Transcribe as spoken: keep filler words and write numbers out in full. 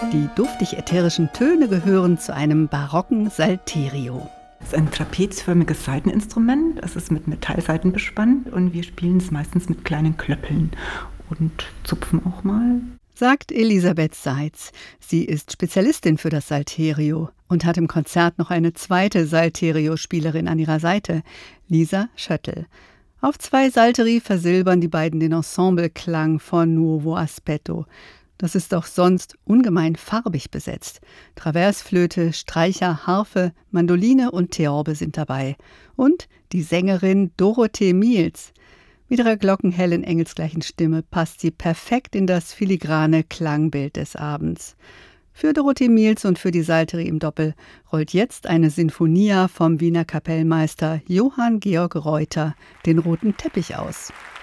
Die duftig-ätherischen Töne gehören zu einem barocken Salterio. Es ist ein trapezförmiges Saiteninstrument. Es ist mit Metallsaiten bespannt und wir spielen es meistens mit kleinen Klöppeln und zupfen auch mal. Sagt Elisabeth Seitz. Sie ist Spezialistin für das Salterio und hat im Konzert noch eine zweite Salterio-Spielerin an ihrer Seite, Lisa Schöttl. Auf zwei Salteri versilbern die beiden den Ensembleklang von Nuovo Aspetto. Das ist auch sonst ungemein farbig besetzt. Traversflöte, Streicher, Harfe, Mandoline und Theorbe sind dabei. Und die Sängerin Dorothee Miels. Mit ihrer glockenhellen, engelsgleichen Stimme passt sie perfekt in das filigrane Klangbild des Abends. Für Dorothee Miels und für die Salteri im Doppel rollt jetzt eine Sinfonia vom Wiener Kapellmeister Johann Georg Reuter den roten Teppich aus.